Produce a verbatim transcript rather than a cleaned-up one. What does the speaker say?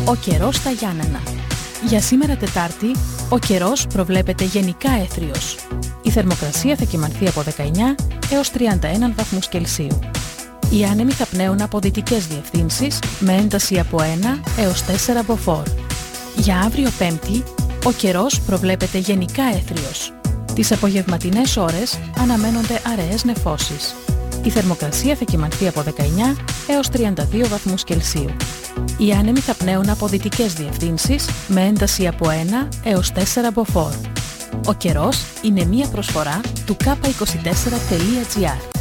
Ο καιρός στα Γιάννενα. Για σήμερα Τετάρτη, ο καιρός προβλέπεται γενικά έθριος. Η θερμοκρασία θα κυμανθεί από δεκαεννιά έως τριάντα ένα βαθμούς Κελσίου. Οι άνεμοι θα πνέουν από δυτικές διευθύνσεις με ένταση από ένα έως τέσσερα μποφόρ. Για αύριο Πέμπτη, ο καιρός προβλέπεται γενικά έθριος. Τις απογευματινές ώρες αναμένονται αραιές νεφώσεις. Η θερμοκρασία θα κυμανθεί από δεκαεννιά έως τριάντα δύο βαθμούς Κελσίου. Οι άνεμοι θα πνέουν από δυτικές διευθύνσεις με ένταση από ένα έως τέσσερα μποφόρ. Ο καιρός είναι μία προσφορά του κάπα είκοσι τέσσερα τελεία τζι άρ.